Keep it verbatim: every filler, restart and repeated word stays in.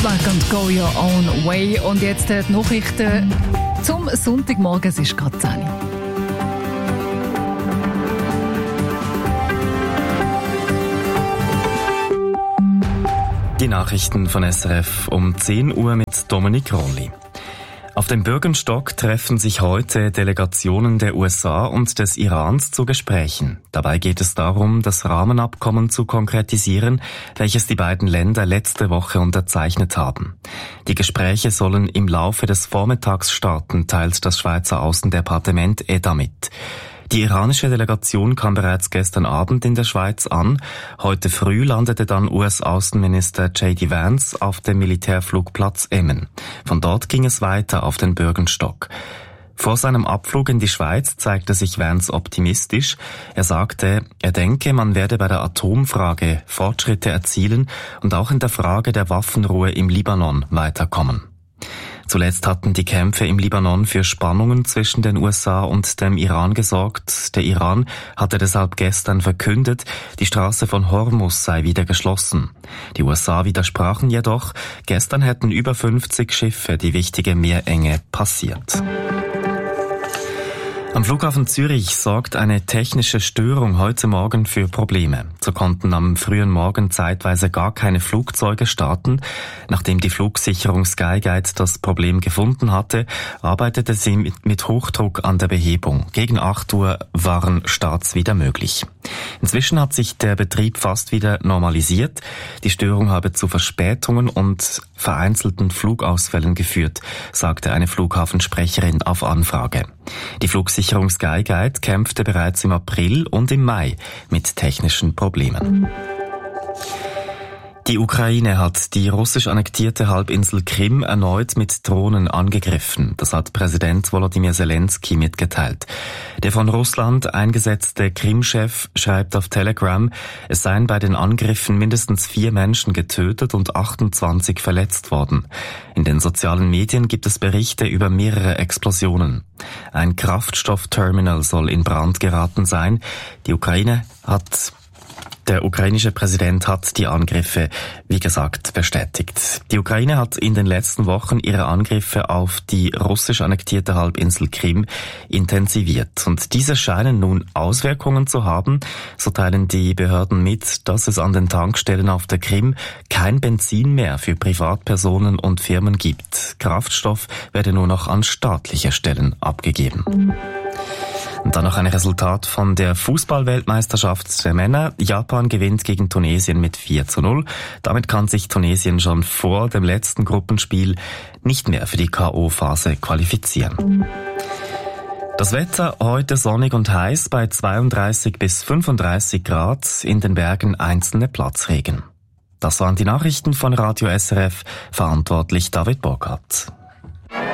Back and Go Your Own Way. Und jetzt die Nachrichten zum Sonntagmorgen. Es ist gerade zehn Uhr. Die Nachrichten von S R F um zehn Uhr mit Dominik Rolli. Auf dem Bürgenstock treffen sich heute Delegationen der U S A und des Irans zu Gesprächen. Dabei geht es darum, das Rahmenabkommen zu konkretisieren, welches die beiden Länder letzte Woche unterzeichnet haben. Die Gespräche sollen im Laufe des Vormittags starten, teilt das Schweizer Außendepartement E D A mit. Die iranische Delegation kam bereits gestern Abend in der Schweiz an. Heute früh landete dann U S-Außenminister J D Vance auf dem Militärflugplatz Emmen. Von dort ging es weiter auf den Bürgenstock. Vor seinem Abflug in die Schweiz zeigte sich Vance optimistisch. Er sagte, er denke, man werde bei der Atomfrage Fortschritte erzielen und auch in der Frage der Waffenruhe im Libanon weiterkommen. Zuletzt hatten die Kämpfe im Libanon für Spannungen zwischen den U S A und dem Iran gesorgt. Der Iran hatte deshalb gestern verkündet, die Straße von Hormuz sei wieder geschlossen. Die U S A widersprachen jedoch, gestern hätten über fünfzig Schiffe die wichtige Meerenge passiert. Am Flughafen Zürich sorgt eine technische Störung heute Morgen für Probleme. So konnten am frühen Morgen zeitweise gar keine Flugzeuge starten. Nachdem die Flugsicherung Skyguide das Problem gefunden hatte, arbeitete sie mit Hochdruck an der Behebung. Gegen acht Uhr waren Starts wieder möglich. Inzwischen hat sich der Betrieb fast wieder normalisiert. Die Störung habe zu Verspätungen und vereinzelten Flugausfällen geführt, sagte eine Flughafensprecherin auf Anfrage. Die Flugsicherung Skyguide kämpfte bereits im April und im Mai mit technischen Problemen. Die Ukraine hat die russisch annektierte Halbinsel Krim erneut mit Drohnen angegriffen. Das hat Präsident Volodymyr Zelensky mitgeteilt. Der von Russland eingesetzte Krim-Chef schreibt auf Telegram, es seien bei den Angriffen mindestens vier Menschen getötet und achtundzwanzig verletzt worden. In den sozialen Medien gibt es Berichte über mehrere Explosionen. Ein Kraftstoffterminal soll in Brand geraten sein. Die Ukraine hat Der ukrainische Präsident hat die Angriffe, wie gesagt, bestätigt. Die Ukraine hat in den letzten Wochen ihre Angriffe auf die russisch annektierte Halbinsel Krim intensiviert. Und diese scheinen nun Auswirkungen zu haben. So teilen die Behörden mit, dass es an den Tankstellen auf der Krim kein Benzin mehr für Privatpersonen und Firmen gibt. Kraftstoff werde nur noch an staatliche Stellen abgegeben. Und dann noch ein Resultat von der Fußball-Weltmeisterschaft der Männer. Japan gewinnt gegen Tunesien mit vier zu null. Damit kann sich Tunesien schon vor dem letzten Gruppenspiel nicht mehr für die K O-Phase qualifizieren. Das Wetter heute sonnig und heiß bei zweiunddreißig bis fünfunddreißig Grad, in den Bergen einzelne Platzregen. Das waren die Nachrichten von Radio S R F, verantwortlich David Burkhardt.